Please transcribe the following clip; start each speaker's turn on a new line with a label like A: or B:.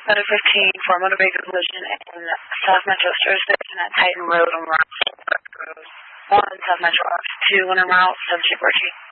A: Letter 15 for a motor vehicle collision in South Metro Station at Titan Road on Route 1, South Metro Route 2 on Route 7 Route